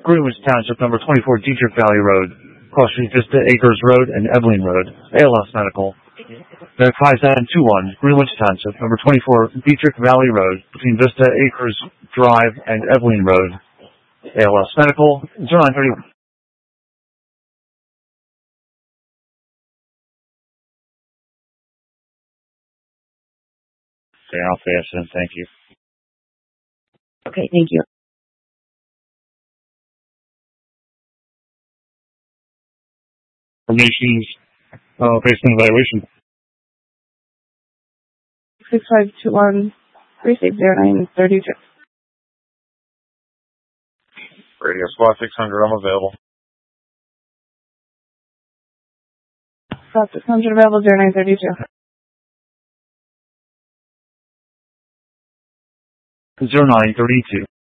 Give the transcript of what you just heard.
Greenwich Township, number 24, Dietrich Valley Road, Cross Street Vista Acres Road and Evelyn Road, ALS Medical. Verify 721, Greenwich Township, number 24, Dietrich Valley Road, between Vista Acres Drive and Evelyn Road, ALS Medical, 0931. Okay, I'll pay us in, thank you. Okay, thank you. Information's based on evaluation. 6521 360932. Radio Squad 600, I'm available. Slot 600 available 0932. 0932.